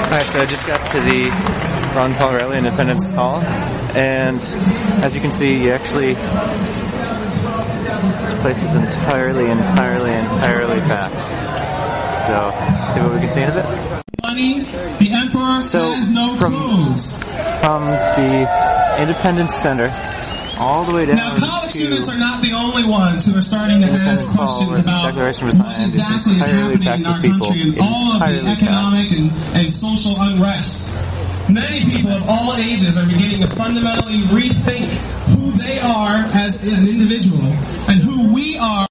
Alright, so I just got to the Ron Paul Reilly Independence Hall, and as you can see, this place is entirely packed. So, see what we can see in a bit. The Emperor has no clothes. From the Independence Center all the way down now, college students are not the only ones who are starting to ask questions about what exactly is happening in our country and all of the economic and social unrest. Many people of all ages are beginning to fundamentally rethink who they are as an individual and who we are